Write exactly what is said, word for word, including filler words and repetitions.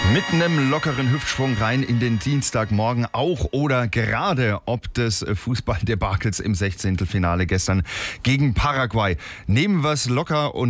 Mit einem lockeren Hüftschwung rein in den Dienstagmorgen, auch oder gerade ob des Fußballdebakels im Sechzehntelfinale gestern gegen Paraguay. Nehmen wir es locker und